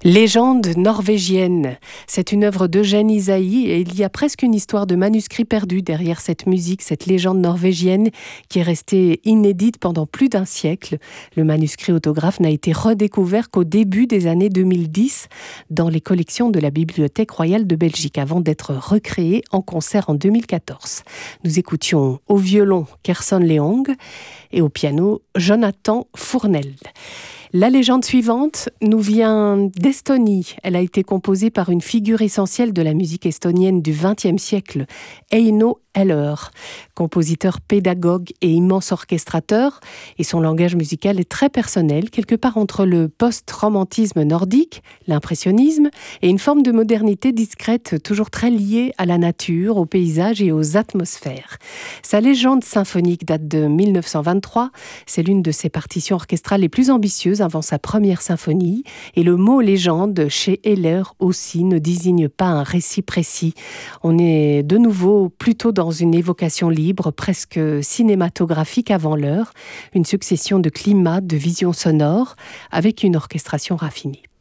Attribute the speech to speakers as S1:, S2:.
S1: Légende norvégienne, c'est une œuvre d'Eugène Ysaÿe et il y a presque une histoire de manuscrit perdu derrière cette musique, cette légende norvégienne qui est restée inédite pendant plus d'un siècle. Le manuscrit autographe n'a été redécouvert qu'au début des années 2010 dans les collections de la Bibliothèque royale de Belgique avant d'être recréé en concert en 2014. Nous écoutions au violon Kerson Leong et au piano Jonathan Fournel. La légende suivante nous vient d'Estonie. Elle a été composée par une figure essentielle de la musique estonienne du XXe siècle, Eino Eller, compositeur pédagogue et immense orchestrateur, et son langage musical est très personnel, quelque part entre le post-romantisme nordique, l'impressionnisme, et une forme de modernité discrète, toujours très liée à la nature, aux paysages et aux atmosphères. Sa légende symphonique date de 1923, c'est l'une de ses partitions orchestrales les plus ambitieuses avant sa première symphonie, et le mot légende chez Eller aussi ne désigne pas un récit précis. On est de nouveau plutôt dans une évocation libre, presque cinématographique avant l'heure, une succession de climats, de visions sonores, avec une orchestration raffinée.